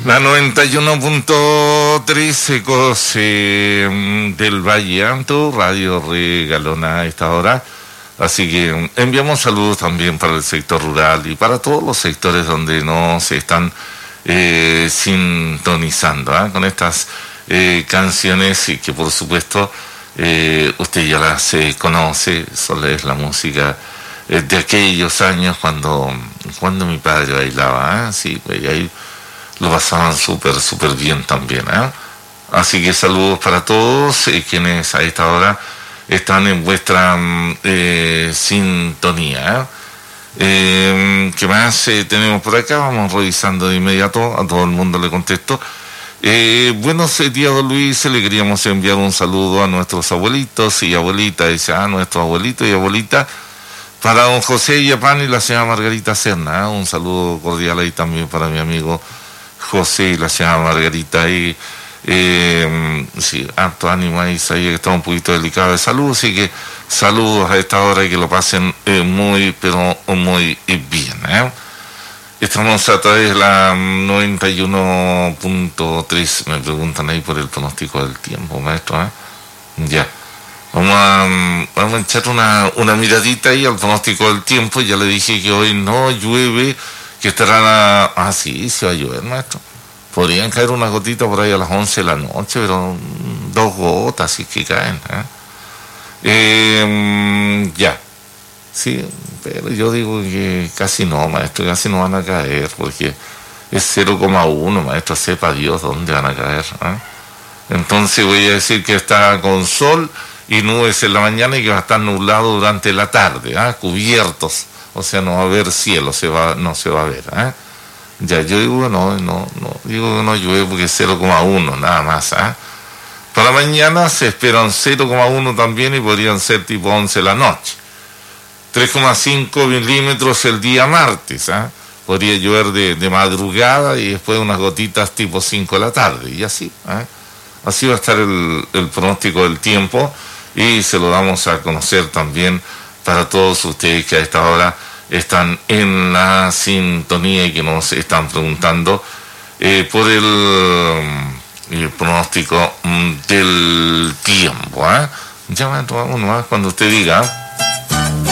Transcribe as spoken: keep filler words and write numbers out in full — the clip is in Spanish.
La noventa y uno punto tres Ecos eh, del Valle Alto, Radio Regalona a esta hora. Así que enviamos saludos también para el sector rural y para todos los sectores donde no se están eh, sintonizando ¿eh? con estas eh, canciones y que por supuesto eh, usted ya las eh, conoce. Solo es la música eh, de aquellos años cuando, cuando mi padre bailaba. ¿eh? Sí, pues ahí lo pasaban súper, súper bien también. ¿eh? Así que saludos para todos eh, quienes a esta hora están en vuestra eh, sintonía. Eh, ¿Qué más eh, tenemos por acá? Vamos revisando de inmediato, a todo el mundo le contesto. Eh, buenos días, don Luis, le queríamos enviar un saludo a nuestros abuelitos y abuelitas, dice, a nuestros abuelitos y abuelitas, para don José Yapán y la señora Margarita Serna. ¿eh? Un saludo cordial ahí también para mi amigo José y la señora Margarita y Eh, sí, harto ánimo ahí, sabía que está un poquito delicado de salud, así que saludos a esta hora y que lo pasen eh, muy, pero muy bien. ¿eh? Estamos a través de la noventa y uno punto tres, me preguntan ahí por el pronóstico del tiempo, maestro. ¿eh? Ya, vamos a, vamos a echar una, una miradita ahí al pronóstico del tiempo. Ya le dije que hoy no llueve, que estará la... Ah, sí, sí va a llover, maestro. Podrían caer unas gotitas por ahí a las once de la noche, pero dos gotas sí que caen. ¿eh? Eh, ya, sí, pero yo digo que casi no, maestro, casi no van a caer, porque es cero coma uno, maestro, sepa Dios dónde van a caer. ¿eh? Entonces voy a decir que está con sol y nubes en la mañana y que va a estar nublado durante la tarde, ¿eh? cubiertos, o sea, no va a haber cielo, se va, no se va a ver. ¿eh? Ya, yo digo que no, no, no, digo que no llueve porque es cero coma uno, nada más. ¿eh? Para mañana se esperan cero coma uno también y podrían ser tipo once de la noche. tres coma cinco milímetros el día martes. ¿eh? Podría llover de, de madrugada y después unas gotitas tipo cinco de la tarde. Y así, ¿eh? así va a estar el, el pronóstico del tiempo y se lo damos a conocer también para todos ustedes que a esta hora están en la sintonía y que nos están preguntando eh, por el, el pronóstico del tiempo. ¿eh? Ya me tomamos nomás cuando usted diga.